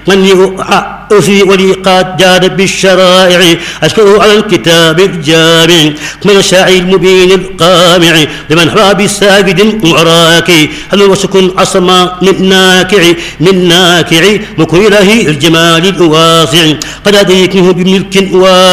من أسي ولي قد جاد بالشرائع أشكره على الكتاب الجامع من الشاعر المبين القامع لمن حوى بالساجد وراكي هل وسكن عصما من ناكع مكر إله الجمال الواسع قد أدركه بملك